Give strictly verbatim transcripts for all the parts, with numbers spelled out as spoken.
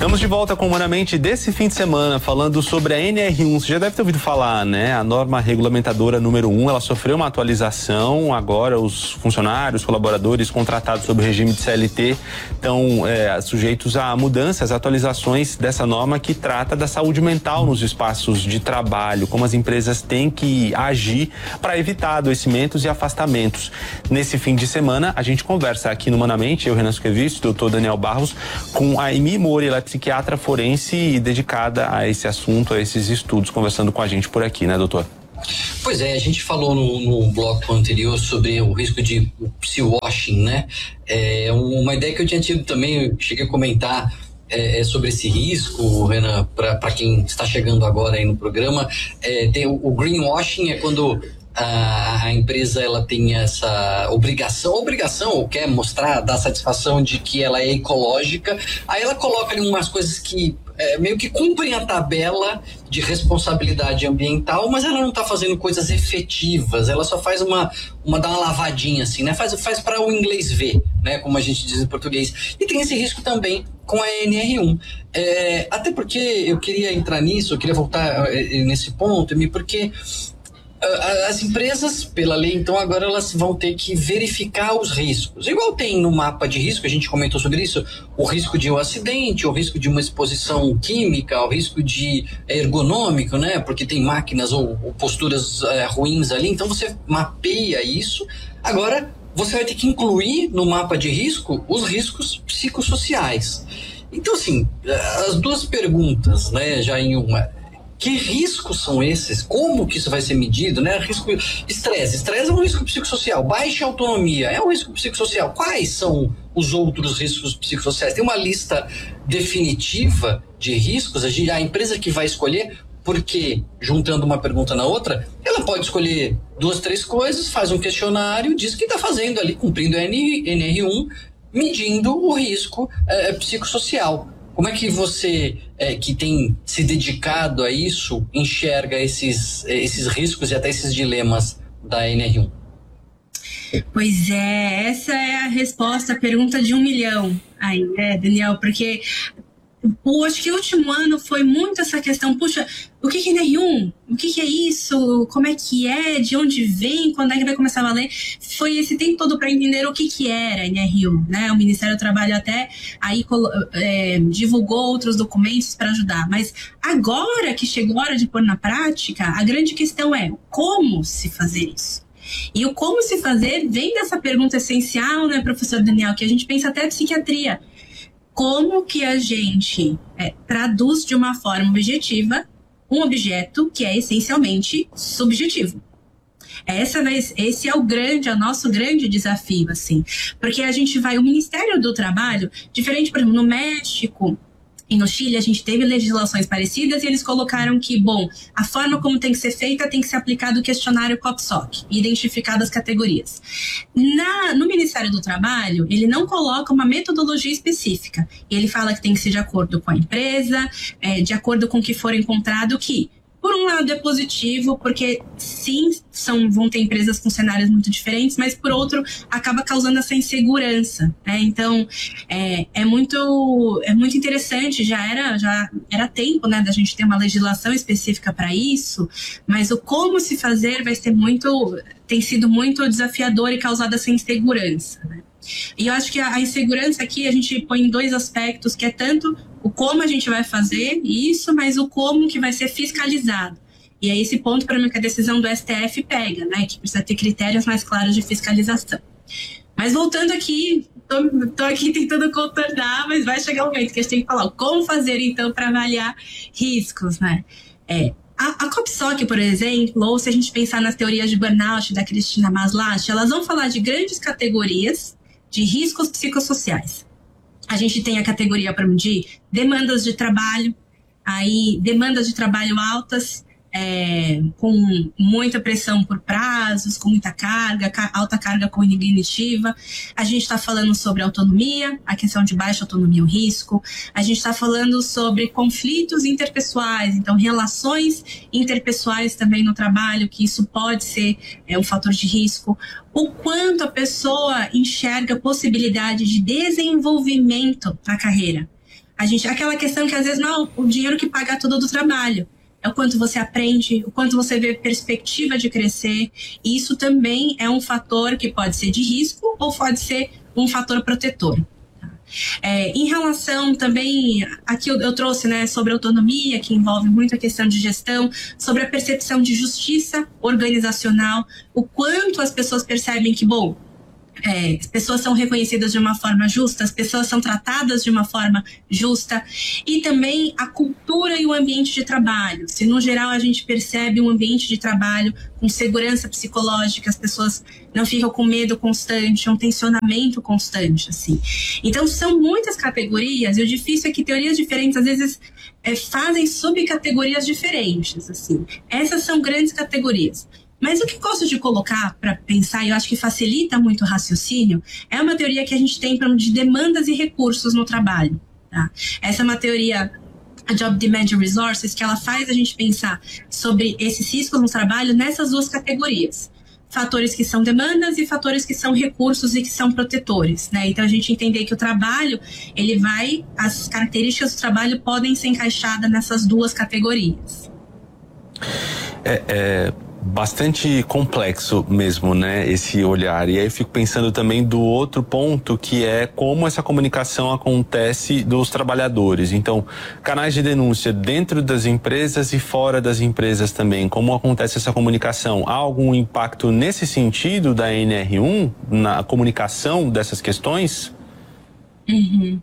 Estamos de volta com o Humanamente desse fim de semana, falando sobre a N R um. Você já deve ter ouvido falar, né? A norma regulamentadora número um, ela sofreu uma atualização. Agora os funcionários, colaboradores contratados sob o regime de C L T estão é, sujeitos a mudanças, atualizações dessa norma que trata da saúde mental nos espaços de trabalho, como as empresas têm que agir para evitar adoecimentos e afastamentos. Nesse fim de semana, a gente conversa aqui no Humanamente, eu, Renan Suquevich, doutor Daniel Barros, com a Emi Mori, ela é psiquiatra forense e dedicada a esse assunto, a esses estudos, conversando com a gente por aqui, né, doutor? Pois é, a gente falou no, no bloco anterior sobre o risco de psi-washing, né? É uma ideia que eu tinha tido também, eu cheguei a comentar é, sobre esse risco, Renan, para quem está chegando agora aí no programa. É, tem o, o greenwashing é quando a, a empresa ela tem essa obrigação, obrigação ou quer mostrar, dar satisfação de que ela é ecológica, aí ela coloca ali umas coisas que É, meio que cumprem a tabela de responsabilidade ambiental, mas ela não está fazendo coisas efetivas, ela só faz uma, uma dá uma lavadinha assim, né? Faz, faz para o inglês ver, né? Como a gente diz em português. E tem esse risco também com a N R um. É, até porque eu queria entrar nisso, eu queria voltar é, nesse ponto, porque as empresas, pela lei, então, agora elas vão ter que verificar os riscos. Igual tem no mapa de risco, a gente comentou sobre isso, o risco de um acidente, o risco de uma exposição química, o risco de ergonômico, né? Porque tem máquinas ou, ou posturas é, ruins ali, então você mapeia isso. Agora, você vai ter que incluir no mapa de risco os riscos psicossociais. Então, assim, as duas perguntas, né, já em uma... Que riscos são esses? Como que isso vai ser medido, né? Risco, estresse. Estresse é um risco psicossocial. Baixa autonomia é um risco psicossocial. Quais são os outros riscos psicossociais? Tem uma lista definitiva de riscos? A empresa que vai escolher, porque, juntando uma pergunta na outra, ela pode escolher duas, três coisas, faz um questionário, diz que está fazendo ali, cumprindo a N R um, medindo o risco é, psicossocial. Como é que você, é, que tem se dedicado a isso, enxerga esses, esses riscos e até esses dilemas da N R um? Pois é, essa é a resposta à pergunta de um milhão aí, né, Daniel? Porque eu acho que o último ano foi muito essa questão, puxa, o que, que é N R um? O que, que é isso? Como é que é? De onde vem? Quando é que vai começar a valer? Foi esse tempo todo para entender o que, que era N R um, né? O Ministério do Trabalho até aí é, divulgou outros documentos para ajudar. Mas agora que chegou a hora de pôr na prática, a grande questão é como se fazer isso? E o como se fazer vem dessa pergunta essencial, né, professor Daniel, que a gente pensa até a psiquiatria. Como que a gente é, traduz de uma forma objetiva um objeto que é essencialmente subjetivo? Essa vai, esse é o grande, é o nosso grande desafio, assim. Porque a gente vai, o Ministério do Trabalho, diferente, por exemplo, no México e no Chile, a gente teve legislações parecidas e eles colocaram que, bom, a forma como tem que ser feita tem que ser aplicado o questionário COPSOC, identificadas as categorias. Na, no Ministério do Trabalho, ele não coloca uma metodologia específica. Ele fala que tem que ser de acordo com a empresa, é, de acordo com o que for encontrado, que, por um lado, é positivo, porque sim, são, vão ter empresas com cenários muito diferentes, mas por outro, acaba causando essa insegurança, né? Então, é, é, muito, é muito interessante, já era, já era tempo, né, da gente ter uma legislação específica para isso, mas o como se fazer vai ser muito, tem sido muito desafiador e causado essa insegurança, né? E eu acho que a, a insegurança aqui a gente põe em dois aspectos, que é tanto o como a gente vai fazer isso, mas o como que vai ser fiscalizado. E é esse ponto, para mim, que a decisão do S T F pega, né? Que precisa ter critérios mais claros de fiscalização. Mas voltando aqui, tô, tô aqui tentando contornar, mas vai chegar o momento que a gente tem que falar como fazer, então, para avaliar riscos, né? É, a, a COPSOC, por exemplo, ou se a gente pensar nas teorias de burnout da Cristina Maslach, elas vão falar de grandes categorias de riscos psicossociais. A gente tem a categoria de demandas de trabalho, aí demandas de trabalho altas, é, com muita pressão por prazos, com muita carga, alta carga cognitiva. A gente está falando sobre autonomia, a questão de baixa autonomia, o risco. A gente está falando sobre conflitos interpessoais, então relações interpessoais também no trabalho, que isso pode ser é, um fator de risco. O quanto a pessoa enxerga a possibilidade de desenvolvimento na carreira. A gente, aquela questão que às vezes não é o dinheiro que paga tudo do trabalho. É o quanto você aprende, o quanto você vê perspectiva de crescer. E isso também é um fator que pode ser de risco ou pode ser um fator protetor. É, em relação também, aqui eu, eu trouxe, né, sobre autonomia, que envolve muito a questão de gestão, sobre a percepção de justiça organizacional, o quanto as pessoas percebem que, bom, É, as pessoas são reconhecidas de uma forma justa, as pessoas são tratadas de uma forma justa, e também a cultura e o ambiente de trabalho. Se no geral a gente percebe um ambiente de trabalho com segurança psicológica, as pessoas não ficam com medo constante, um tensionamento constante, assim. Então são muitas categorias, e o difícil é que teorias diferentes às vezes é, fazem subcategorias diferentes, assim. Essas são grandes categorias. Mas o que eu gosto de colocar para pensar, e eu acho que facilita muito o raciocínio, é uma teoria que a gente tem de demandas e recursos no trabalho. Tá? Essa é uma teoria, a Job Demand Resources, que ela faz a gente pensar sobre esses riscos no trabalho nessas duas categorias. Fatores que são demandas e fatores que são recursos e que são protetores. Né? Então a gente entender que o trabalho, ele vai, as características do trabalho podem ser encaixadas nessas duas categorias. É... é... bastante complexo mesmo, né, esse olhar. E aí eu fico pensando também do outro ponto, que é como essa comunicação acontece dos trabalhadores. Então, canais de denúncia dentro das empresas e fora das empresas também. Como acontece essa comunicação? Há algum impacto nesse sentido da N R um, na comunicação dessas questões? Uhum.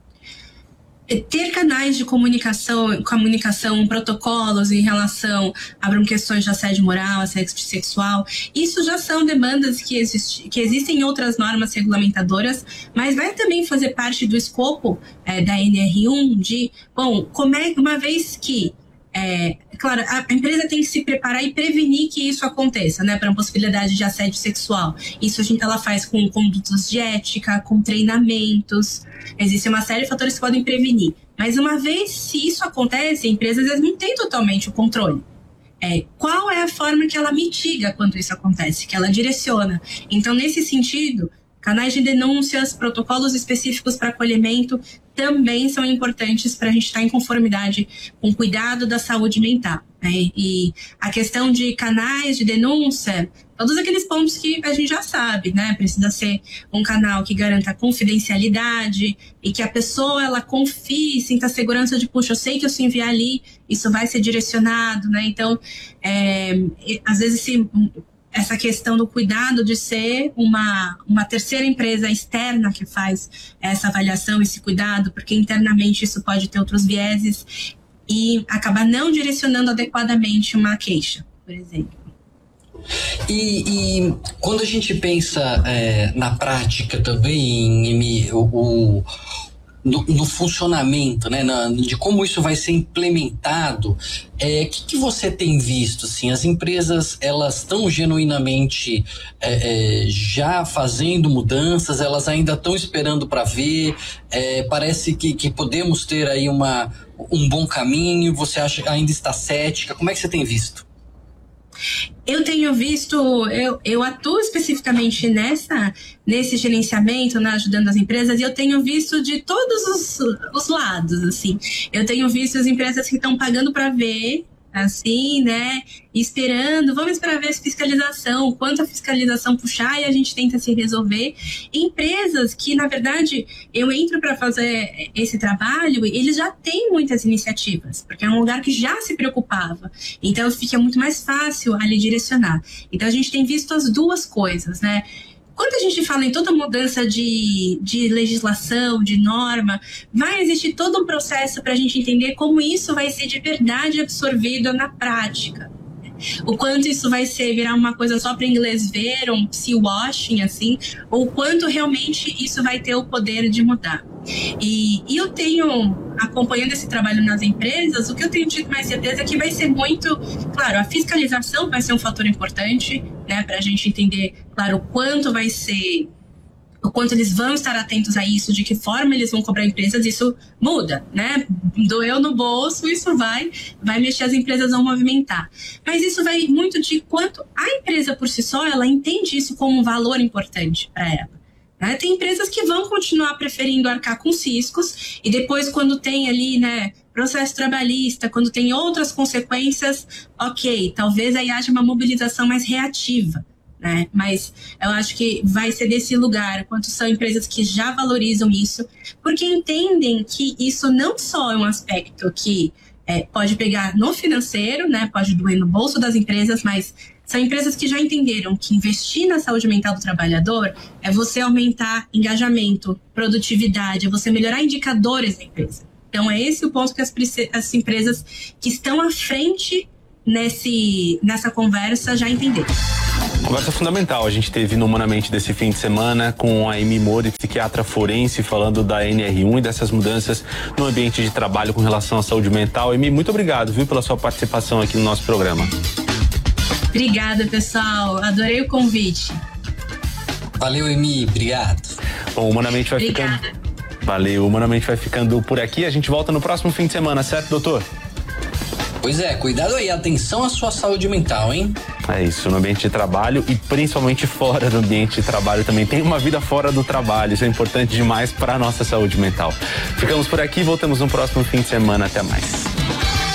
Ter canais de comunicação, comunicação, protocolos em relação a questões de assédio moral, assédio sexual, isso já são demandas que, existe, que existem em outras normas regulamentadoras, mas vai também fazer parte do escopo é, da N R um de, bom, como é uma vez que É, claro, a empresa tem que se preparar e prevenir que isso aconteça, né, para uma possibilidade de assédio sexual. Isso a gente, ela faz com condutas de ética, com treinamentos. Existe uma série de fatores que podem prevenir. Mas uma vez se isso acontece, a empresa às vezes não tem totalmente o controle. É, qual é a forma que ela mitiga quando isso acontece, que ela direciona? Então, nesse sentido, canais de denúncias, protocolos específicos para acolhimento também são importantes para a gente estar em conformidade com o cuidado da saúde mental. Né? E a questão de canais de denúncia, todos aqueles pontos que a gente já sabe, né? Precisa ser um canal que garanta confidencialidade e que a pessoa, ela confie, sinta a segurança de, puxa, eu sei que eu se enviar ali, isso vai ser direcionado, né? Então, é, às vezes, se... essa questão do cuidado de ser uma, uma terceira empresa externa que faz essa avaliação, esse cuidado, porque internamente isso pode ter outros vieses e acabar não direcionando adequadamente uma queixa, por exemplo. E, e quando a gente pensa é, na prática também, em, o, o No, no funcionamento, né, na, de como isso vai ser implementado, o é, que, que você tem visto? Assim, as empresas, elas estão genuinamente é, é, já fazendo mudanças, elas ainda estão esperando para ver, é, parece que, que podemos ter aí uma, um bom caminho, você acha que ainda está cética? Como é que você tem visto? Eu tenho visto, eu, eu atuo especificamente nessa, nesse gerenciamento, né, ajudando as empresas, e eu tenho visto de todos os, os lados, assim. Eu tenho visto as empresas que estão pagando para ver, assim, né, esperando, vamos esperar ver essa fiscalização, quanto a fiscalização puxar e a gente tenta se resolver. Empresas que, na verdade, eu entro para fazer esse trabalho, eles já têm muitas iniciativas, porque é um lugar que já se preocupava, então fica muito mais fácil ali direcionar. Então a gente tem visto as duas coisas, né? Quando a gente fala em toda mudança de, de legislação, de norma, vai existir todo um processo para a gente entender como isso vai ser de verdade absorvido na prática. O quanto isso vai ser virar uma coisa só para inglês ver, um sea-washing, assim, ou quanto realmente isso vai ter o poder de mudar. E, e eu tenho, acompanhando esse trabalho nas empresas, o que eu tenho tido mais certeza é que vai ser muito, claro, a fiscalização vai ser um fator importante, né, para a gente entender, claro, o quanto vai ser, o quanto eles vão estar atentos a isso, de que forma eles vão cobrar empresas, isso muda, né? Doeu no bolso, isso vai, vai mexer, as empresas vão movimentar. Mas isso vai muito de quanto a empresa por si só, ela entende isso como um valor importante para ela. Né? Tem empresas que vão continuar preferindo arcar com os riscos e depois, quando tem ali, né, processo trabalhista, quando tem outras consequências, ok, talvez aí haja uma mobilização mais reativa, né? Mas eu acho que vai ser desse lugar, quanto são empresas que já valorizam isso, porque entendem que isso não só é um aspecto que é, pode pegar no financeiro, né, pode doer no bolso das empresas, mas são empresas que já entenderam que investir na saúde mental do trabalhador é você aumentar engajamento, produtividade, é você melhorar indicadores da empresa. Então, é esse o ponto que as, as empresas que estão à frente nesse, nessa conversa já entenderam. Conversa fundamental. A gente teve no Humanamente desse fim de semana com a Emi Mori, psiquiatra forense, falando da N R um e dessas mudanças no ambiente de trabalho com relação à saúde mental. Emi, muito obrigado, viu, pela sua participação aqui no nosso programa. Obrigada, pessoal. Adorei o convite. Valeu, Emi. Obrigado. Bom, o Humanamente vai Obrigada. ficando... Valeu, o Humanamente vai ficando por aqui. A gente volta no próximo fim de semana, certo, doutor? Pois é, cuidado aí, atenção à sua saúde mental, hein? É isso, no ambiente de trabalho e principalmente fora do ambiente de trabalho também. Tem uma vida fora do trabalho, isso é importante demais para a nossa saúde mental. Ficamos por aqui, voltamos no próximo fim de semana. Até mais.